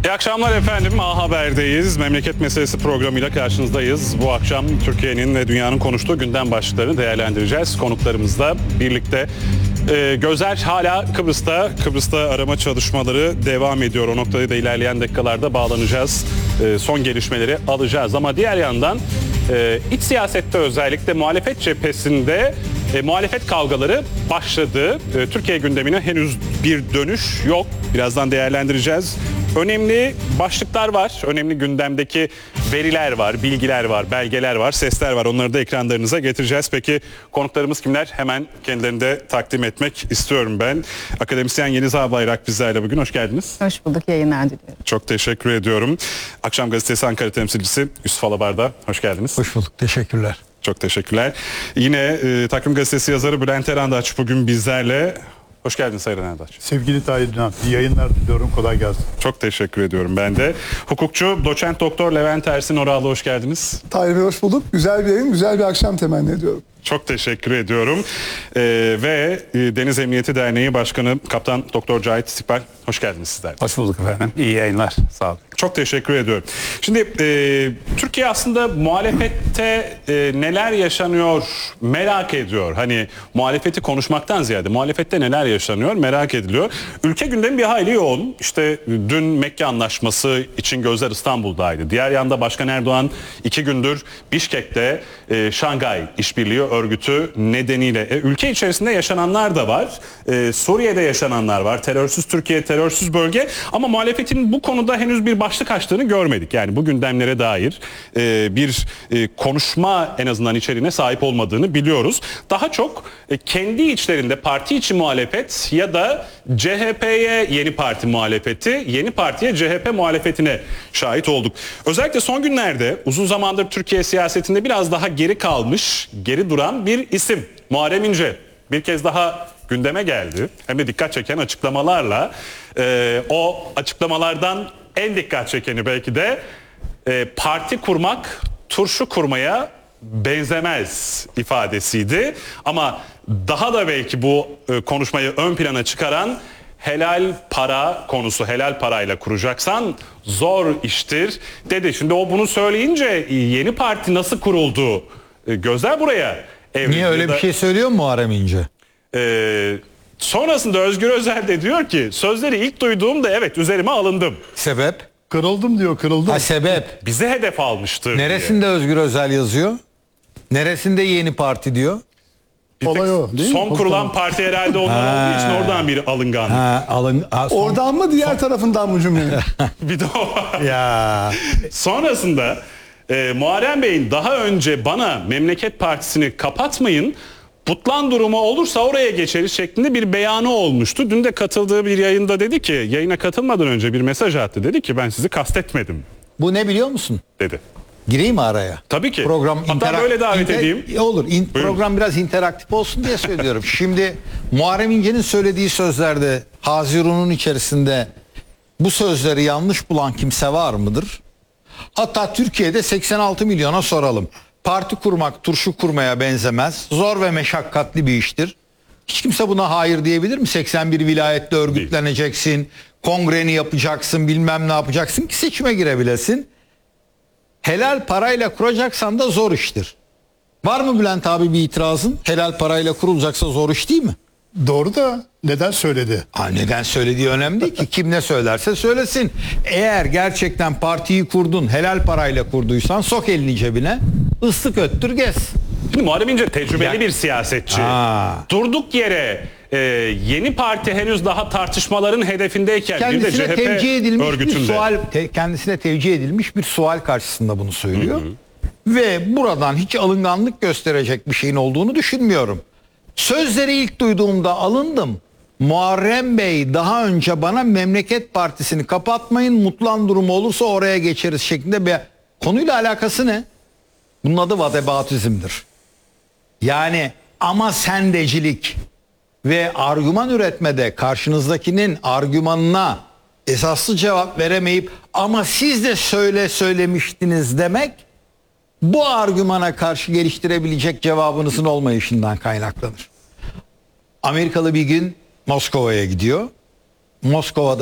İyi akşamlar efendim. A Haber'deyiz. Memleket Meselesi programıyla karşınızdayız. Bu akşam Türkiye'nin ve dünyanın konuştuğu gündem başlıklarını değerlendireceğiz. Konuklarımızla birlikte. Gözler hala Kıbrıs'ta. Kıbrıs'ta arama çalışmaları devam ediyor. O noktaya da ilerleyen dakikalarda bağlanacağız. Son gelişmeleri alacağız. Ama diğer yandan iç siyasette özellikle muhalefet cephesinde muhalefet kavgaları başladı. Türkiye gündemine henüz bir dönüş yok. Birazdan değerlendireceğiz. Önemli başlıklar var. Önemli gündemdeki veriler var, bilgiler var, belgeler var, sesler var. Onları da ekranlarınıza getireceğiz. Peki konuklarımız kimler? Hemen kendilerini de takdim etmek istiyorum ben. Akademisyen Yeliz Ağbayrak bizlerle bugün. Hoş geldiniz. Hoş bulduk. Yayınlar diliyorum. Çok teşekkür ediyorum. Akşam Gazetesi Ankara temsilcisi Yusuf Alabar'da. Hoş geldiniz. Hoş bulduk. Teşekkürler. Çok teşekkürler. Yine Takvim Gazetesi yazarı Bülent Erandaç bugün bizlerle. Hoş geldin Sayın Erandaç. Sevgili Tahir Dünan, iyi yayınlar diliyorum. Kolay gelsin. Çok teşekkür ediyorum ben de. Hukukçu Doçent Doktor Levent Ersin Oralı, hoş geldiniz. Tahir Bey hoş bulduk. Güzel bir yayın, güzel bir akşam temenni ediyorum. Çok teşekkür ediyorum. Ve Deniz Emniyeti Derneği Başkanı Kaptan Doktor Cahit İstikbal, hoş geldiniz sizler. Hoş bulduk efendim. İyi yayınlar. Sağ olun. Çok teşekkür ediyorum. Şimdi Türkiye aslında muhalefette neler yaşanıyor merak ediyor. Hani muhalefeti konuşmaktan ziyade muhalefette neler yaşanıyor merak ediliyor. Ülke gündemi bir hayli yoğun. İşte dün Mekke Anlaşması için gözler İstanbul'daydı. Diğer yanda Başkan Erdoğan 2 gündür Bişkek'te Şangay İşbirliği Örgütü nedeniyle ülke içerisinde yaşananlar da var. Suriye'de yaşananlar var. Terörsüz Türkiye, terörsüz bölge. Ama muhalefetin bu konuda henüz bir başlık açtığını görmedik. Yani bu gündemlere dair bir konuşma en azından içeriğine sahip olmadığını biliyoruz. Daha çok kendi içlerinde parti içi muhalefet ya da CHP'ye yeni parti muhalefeti, yeni partiye CHP muhalefetine şahit olduk. Özellikle son günlerde uzun zamandır Türkiye siyasetinde biraz daha geri kalmış, geri duran bir isim Muharrem İnce bir kez daha gündeme geldi. Hem de dikkat çeken açıklamalarla. O açıklamalardan en dikkat çekeni belki de parti kurmak turşu kurmaya benzemez ifadesiydi. Ama daha da belki bu konuşmayı ön plana çıkaran helal para konusu, helal parayla kuracaksan zor iştir dedi. Şimdi o bunu söyleyince yeni parti nasıl kuruldu? Gözler buraya evrildi. Niye öyle bir şey söylüyor mu Muharrem İnce? Sonrasında Özgür Özel de diyor ki sözleri ilk duyduğumda evet üzerime alındım. Sebep? Kırıldım diyor, kırıldım. Ha, sebep. Bize hedef almıştır Neresinde diye. Özgür Özel yazıyor? Neresinde yeni parti diyor? Olay o, değil mi? Son kurulan parti herhalde onlar olduğu için oradan bir alınganlık. Oradan mı diğer tarafından mı cümlenin? Bir de o var. Ya. Sonrasında Muharrem Bey'in daha önce bana Memleket Partisi'ni kapatmayın, butlan durumu olursa oraya geçeriz şeklinde bir beyanı olmuştu. Dün de katıldığı bir yayında dedi ki, yayına katılmadan önce bir mesaj attı. Dedi ki ben sizi kastetmedim Bu ne biliyor musun? dedi. Gireyim mi araya? Tabii ki. Program Hatta böyle davet edeyim. Olur. Buyurun. Program biraz interaktif olsun diye söylüyorum. Şimdi Muharrem İnce'nin söylediği sözlerde Haziran'ın içerisinde bu sözleri yanlış bulan kimse var mıdır? Hatta Türkiye'de 86 milyona soralım. Parti kurmak turşu kurmaya benzemez. Zor ve meşakkatli bir iştir. Hiç kimse buna hayır diyebilir mi? 81 vilayette örgütleneceksin, kongreni yapacaksın, bilmem ne yapacaksın ki seçime girebilesin. Helal parayla kuracaksan da zor iştir. Var mı Bülent abi bir itirazın? Helal parayla kurulacaksa zor iş değil mi? Doğru da neden söyledi? Neden söylediği önemli değil ki. Kim ne söylerse söylesin. Eğer gerçekten partiyi kurdun, helal parayla kurduysan sok elini cebine, ıslık öttür gez. Şimdi Muharrem İnce tecrübeli Yani- bir siyasetçi. Aa. Durduk yere yeni parti henüz daha tartışmaların hedefindeyken bir de Kendisine CHP tevcih edilmiş örgütünde. bir sual, kendisine tevcih edilmiş bir sual karşısında bunu söylüyor. Ve buradan hiç alınganlık gösterecek bir şeyin olduğunu düşünmüyorum. Sözleri ilk duyduğumda alındım. Muharrem Bey daha önce bana Memleket Partisi'ni kapatmayın, mutlan durumu olursa oraya geçeriz şeklinde bir konuyla alakası ne? Bunun adı vadebatizmdir. Yani ama sendecilik ve argüman üretmede karşınızdakinin argümanına esaslı cevap veremeyip ama siz de söylemiştiniz demek bu argümana karşı geliştirebilecek cevabınızın olmayışından kaynaklanır. Amerikalı bir gün Moskova'ya gidiyor. Moskova'da